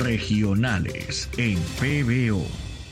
regionales en PBO.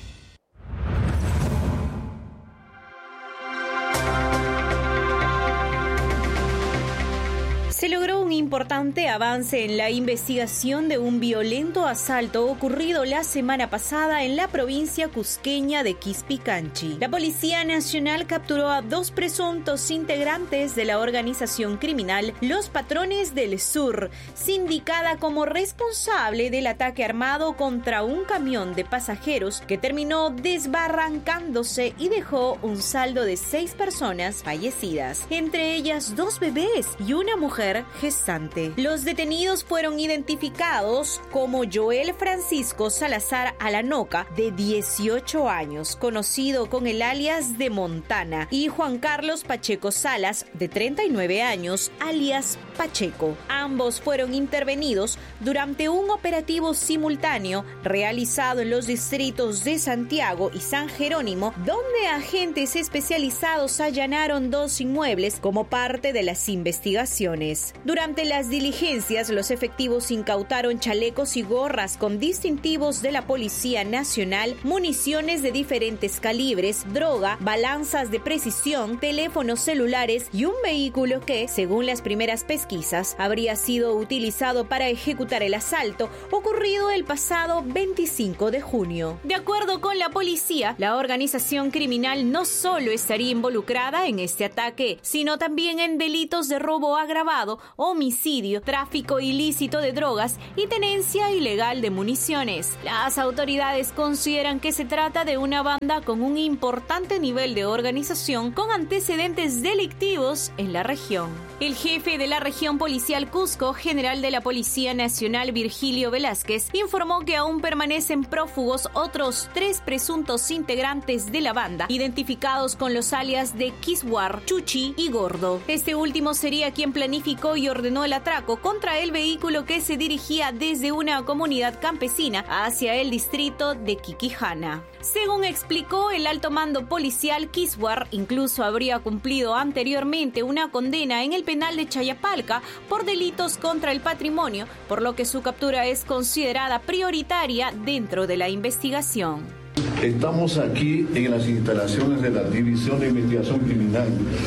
Se logró un importante avance en la investigación de un violento asalto ocurrido la semana pasada en la provincia cusqueña de Quispicanchi. La Policía Nacional capturó a 2 presuntos integrantes de la organización criminal Los Patrones del Sur, sindicada como responsable del ataque armado contra un camión de pasajeros que terminó desbarrancándose y dejó un saldo de 6 personas fallecidas, entre ellas 2 bebés y una mujer gestante. Los detenidos fueron identificados como Joel Francisco Salazar Alanoca, de 18 años, conocido con el alias de Montana, y Juan Carlos Pacheco Salas, de 39 años, alias Pacheco. Ambos fueron intervenidos durante un operativo simultáneo realizado en los distritos de Santiago y San Jerónimo, donde agentes especializados allanaron 2 inmuebles como parte de las investigaciones. Durante las diligencias, los efectivos incautaron chalecos y gorras con distintivos de la Policía Nacional, municiones de diferentes calibres, droga, balanzas de precisión, teléfonos celulares y un vehículo que, según las primeras pesquisas, habría sido utilizado para ejecutar el asalto ocurrido el pasado 25 de junio. De acuerdo con la policía, la organización criminal no solo estaría involucrada en este ataque, sino también en delitos de robo agravado, homicidio, tráfico ilícito de drogas y tenencia ilegal de municiones. Las autoridades consideran que se trata de una banda con un importante nivel de organización con antecedentes delictivos en la región. El jefe de la región policial Cusco, general de la Policía Nacional Virgilio Velázquez, informó que aún permanecen prófugos otros 3 presuntos integrantes de la banda, identificados con los alias de Kiswar, Chuchi y Gordo. Este último sería quien planificó y ordenó el atraco contra el vehículo que se dirigía desde una comunidad campesina hacia el distrito de Quiquijana. Según explicó el alto mando policial, Kiswar incluso habría cumplido anteriormente una condena en el penal de Chayapalca por delitos contra el patrimonio, por lo que su captura es considerada prioritaria dentro de la investigación. Estamos aquí en las instalaciones de la División de Investigación Criminal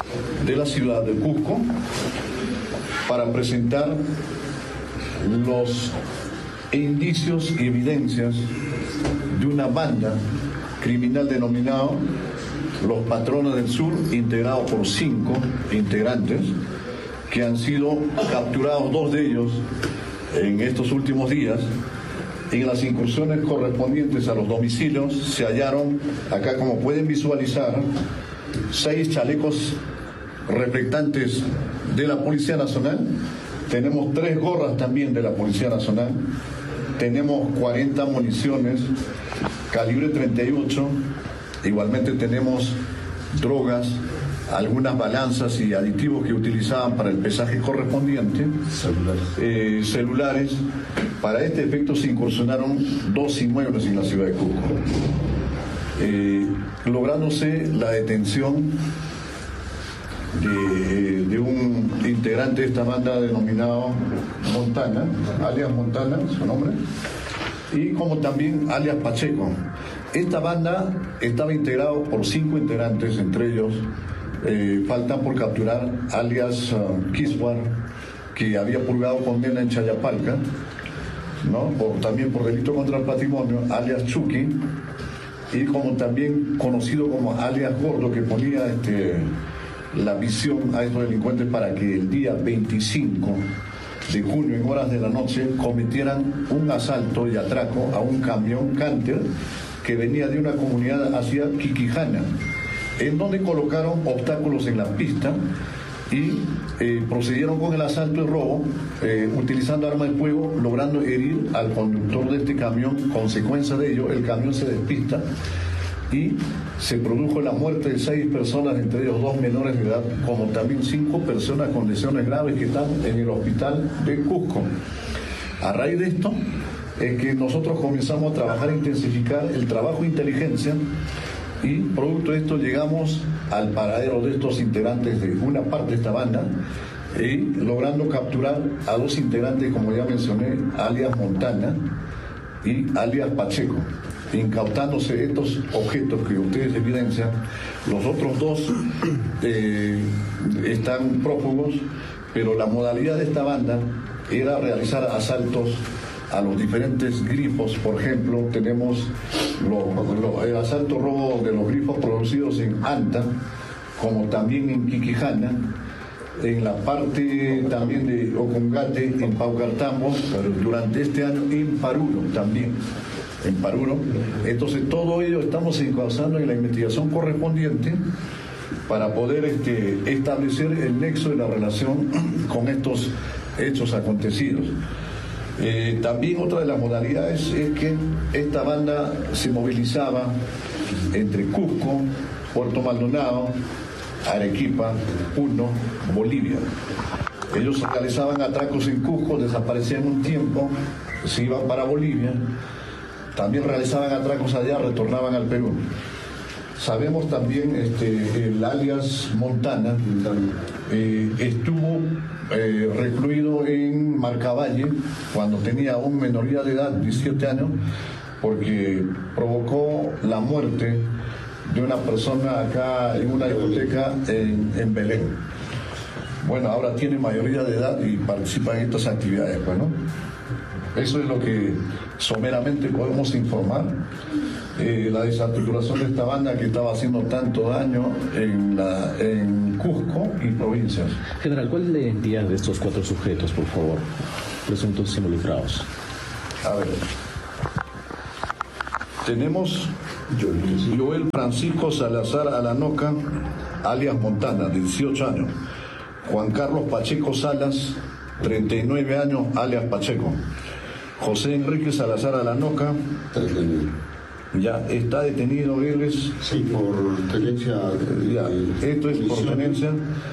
de la ciudad de Cusco para presentar los indicios y evidencias de una banda criminal denominado Los Patrones del Sur, integrado por 5 integrantes que han sido capturados, 2 de ellos en estos últimos días. En las incursiones correspondientes a los domicilios se hallaron, acá como pueden visualizar, 6 chalecos reflectantes de la Policía Nacional, tenemos 3 gorras también de la Policía Nacional, tenemos 40 municiones calibre 38, igualmente tenemos drogas, algunas balanzas y aditivos que utilizaban para el pesaje correspondiente, celulares. Para este efecto se incursionaron 2 inmuebles en la ciudad de Cusco, lográndose la detención de un integrante de esta banda denominado Montana, alias Montana, su nombre, y como también alias Pacheco. Esta banda estaba integrada por 5 integrantes, entre ellos faltan por capturar alias Kiswar, que había purgado condena en Chayapalca, ¿no? También por delito contra el patrimonio, alias Chucky, y como también conocido como alias Gordo, que ponía la visión a estos delincuentes para que el día 25 de junio, en horas de la noche, cometieran un asalto y atraco a un camión Canter que venía de una comunidad hacia Quiquijana, en donde colocaron obstáculos en la pista y procedieron con el asalto y robo, utilizando armas de fuego, logrando herir al conductor de este camión. Consecuencia de ello, el camión se despista y se produjo la muerte de 6 personas, entre ellos 2 menores de edad, como también 5 personas con lesiones graves que están en el hospital de Cusco. A raíz de esto es que nosotros comenzamos a trabajar e intensificar el trabajo de inteligencia, y producto de esto llegamos al paradero de estos integrantes de una parte de esta banda, y logrando capturar a 2 integrantes, como ya mencioné, alias Montana, y alias Pacheco, incautándose estos objetos que ustedes evidencian. Los otros dos están prófugos, pero la modalidad de esta banda era realizar asaltos a los diferentes grifos. Por ejemplo, tenemos el asalto robo de los grifos producidos en Anta, como también en Quiquijana, en la parte también de Ocongate, en Paucartambo, durante este año en Paruro también, en Paruro. Entonces todo ello estamos encauzando en la investigación correspondiente para poder establecer el nexo de la relación con estos hechos acontecidos. También otra de las modalidades es que esta banda se movilizaba entre Cusco, Puerto Maldonado, Arequipa, Puno, Bolivia. Ellos realizaban atracos en Cusco, desaparecían un tiempo, se iban para Bolivia, también realizaban atracos allá, retornaban al Perú. Sabemos también el alias Montana estuvo recluido en Marcavalle cuando tenía aún menoría de edad, 17 años, porque provocó la muerte de una persona acá en una discoteca en Belén. Bueno, ahora tiene mayoría de edad y participa en estas actividades, pues, ¿no? Eso es lo que someramente podemos informar. La desarticulación de esta banda que estaba haciendo tanto daño en Cusco y provincias. General, ¿cuál es la identidad de estos 4 sujetos, por favor, presuntos involucrados? A ver, tenemos Joel Francisco Salazar Alanoca, alias Montana, 18 años. Juan Carlos Pacheco Salas, 39 años, alias Pacheco. José Enrique Salazar Alanoca, ya está detenido, él es... Sí, por tenencia... esto es por tenencia.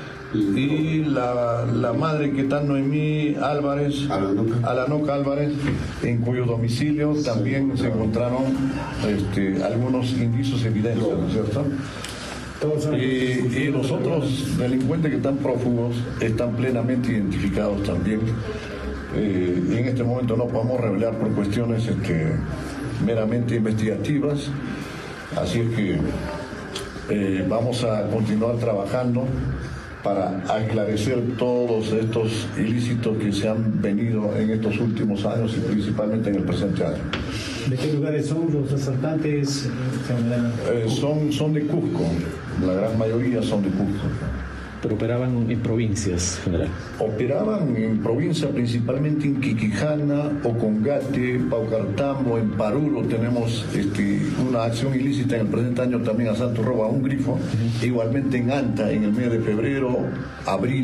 Y la madre, que está Noemí Álvarez, Alanoca Álvarez, en cuyo domicilio también se encontraron algunos indicios evidentes, ¿no es cierto? Y los otros delincuentes que están prófugos están plenamente identificados también. En este momento no podemos revelar por cuestiones meramente investigativas, así es que vamos a continuar trabajando para esclarecer todos estos ilícitos que se han venido en estos últimos años y principalmente en el presente año. ¿De qué lugares son los asaltantes? Son de Cusco, la gran mayoría son de Cusco. Pero operaban en provincias, general. Operaban en provincia, principalmente en Quiquijana, Ocongate, Paucartambo, en Paruro tenemos una acción ilícita en el presente año también, asalto robo a un grifo, igualmente en Anta, en el mes de febrero, abril,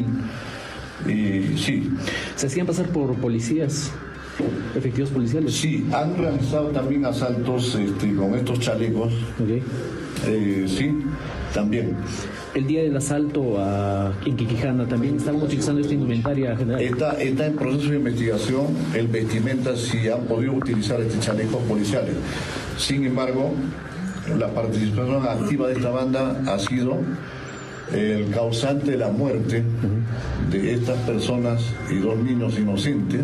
sí. ¿Se hacían pasar por policías, efectivos policiales? Sí, han realizado también asaltos con estos chalecos. Okay. Sí, también. El día del asalto en Quiquijana también estaban utilizando esta indumentaria, general. Está en proceso de investigación el vestimenta, si han podido utilizar chalecos policiales. Sin embargo, la participación activa de esta banda ha sido el causante de la muerte de estas personas y 2 niños inocentes.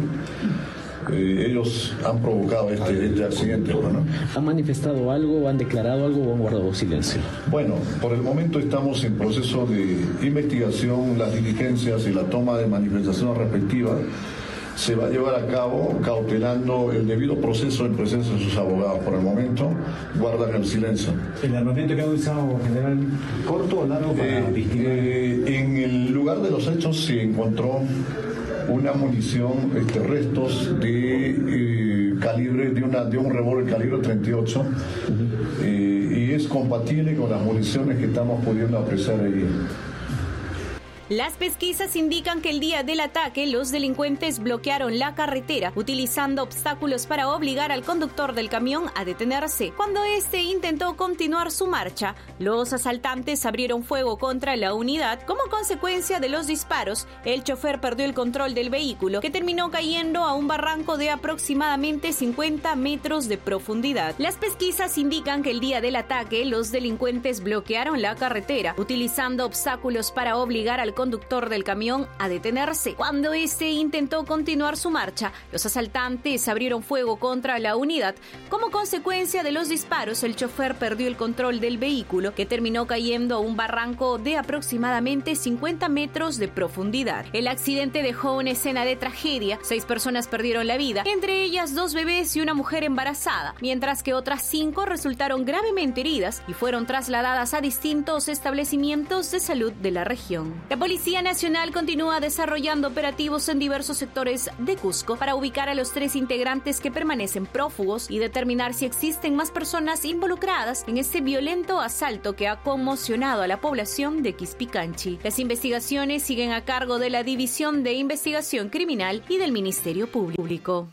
Ellos han provocado este accidente, ¿no? ¿Han manifestado algo, han declarado algo o han guardado silencio? Bueno, por el momento estamos en proceso de investigación, las diligencias y la toma de manifestaciones respectivas se va a llevar a cabo cautelando el debido proceso en presencia de sus abogados. Por el momento guardan el silencio. ¿El armamento que ha usado, general, corto o largo para distinguir? En el lugar de los hechos se encontró una munición, restos de calibre, de un revólver calibre 38, y es compatible con las municiones que estamos pudiendo apreciar ahí. Las pesquisas indican que el día del ataque los delincuentes bloquearon la carretera utilizando obstáculos para obligar al conductor del camión a detenerse. Cuando este intentó continuar su marcha, los asaltantes abrieron fuego contra la unidad. Como consecuencia de los disparos, el chofer perdió el control del vehículo, que terminó cayendo a un barranco de aproximadamente 50 metros de profundidad. Las pesquisas indican que el día del ataque los delincuentes bloquearon la carretera utilizando obstáculos para obligar al conductor conductor del camión a detenerse. Cuando este intentó continuar su marcha, los asaltantes abrieron fuego contra la unidad. Como consecuencia de los disparos, el chofer perdió el control del vehículo, que terminó cayendo a un barranco de aproximadamente 50 metros de profundidad. El accidente dejó una escena de tragedia. 6 personas perdieron la vida, entre ellas 2 bebés y una mujer embarazada, mientras que otras 5 resultaron gravemente heridas y fueron trasladadas a distintos establecimientos de salud de la región. La Policía Nacional continúa desarrollando operativos en diversos sectores de Cusco para ubicar a los 3 integrantes que permanecen prófugos y determinar si existen más personas involucradas en este violento asalto que ha conmocionado a la población de Quispicanchi. Las investigaciones siguen a cargo de la División de Investigación Criminal y del Ministerio Público.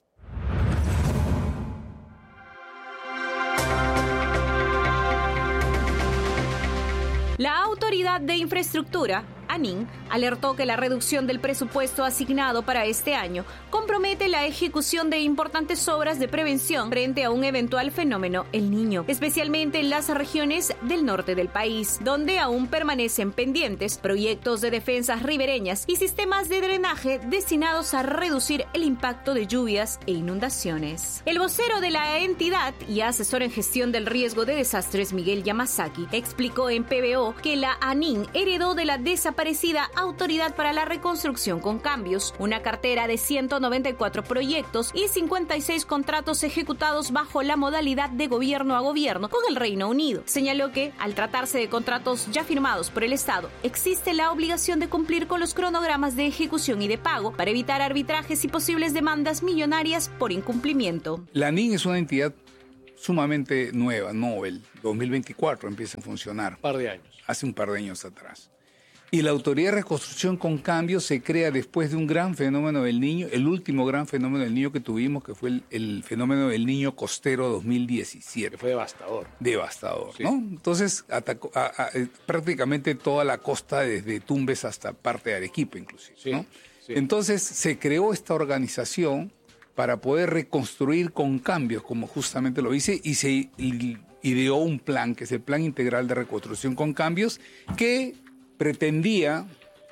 La Autoridad de Infraestructura, ANIN, alertó que la reducción del presupuesto asignado para este año compromete la ejecución de importantes obras de prevención frente a un eventual fenómeno El Niño, especialmente en las regiones del norte del país, donde aún permanecen pendientes proyectos de defensas ribereñas y sistemas de drenaje destinados a reducir el impacto de lluvias e inundaciones. El vocero de la entidad y asesor en gestión del riesgo de desastres, Miguel Yamasaki, explicó en PBO que la ANIN heredó de la desaparecida Autoridad para la Reconstrucción con Cambios una cartera de 194 proyectos y 56 contratos ejecutados bajo la modalidad de gobierno a gobierno con el Reino Unido. Señaló que, al tratarse de contratos ya firmados por el Estado, existe la obligación de cumplir con los cronogramas de ejecución y de pago para evitar arbitrajes y posibles demandas millonarias por incumplimiento. La ANIN es una entidad sumamente nueva, novel. 2024 empieza a funcionar. Hace un par de años atrás. Y la Autoridad de Reconstrucción con Cambios se crea después de un gran fenómeno del Niño, el último gran fenómeno del Niño que tuvimos, que fue el fenómeno del Niño costero 2017. Que fue devastador. Devastador, sí. ¿no? Entonces atacó prácticamente toda la costa, desde Tumbes hasta parte de Arequipa, inclusive, Sí, ¿no? sí. Entonces se creó esta organización para poder reconstruir con cambios, como justamente lo dice, y se ideó un plan, que es el Plan Integral de Reconstrucción con Cambios, que pretendía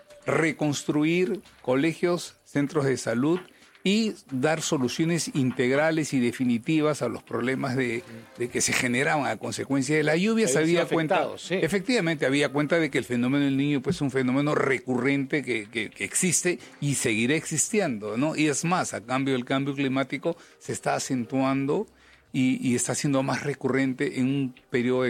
reconstruir colegios, centros de salud y dar soluciones integrales y definitivas a los problemas de que se generaban a consecuencia de la lluvia. Se había cuenta, sí. Efectivamente, había cuenta de que el fenómeno del Niño pues, es un fenómeno recurrente que existe y seguirá existiendo, ¿no? Y es más, a cambio del cambio climático se está acentuando y está siendo más recurrente en un periodo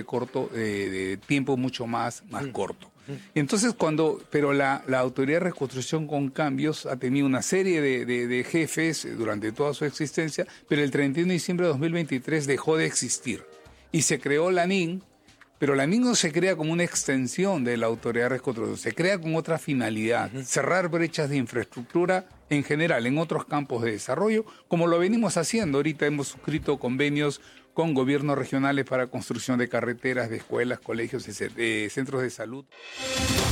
de tiempo mucho más corto. Entonces, pero la Autoridad de Reconstrucción con Cambios ha tenido una serie de jefes durante toda su existencia, pero el 31 de diciembre de 2023 dejó de existir y se creó la ANIN, pero la ANIN no se crea como una extensión de la Autoridad de Reconstrucción, se crea con otra finalidad, cerrar brechas de infraestructura en general en otros campos de desarrollo, como lo venimos haciendo. Ahorita hemos suscrito convenios con gobiernos regionales para construcción de carreteras, de escuelas, colegios, centros de salud.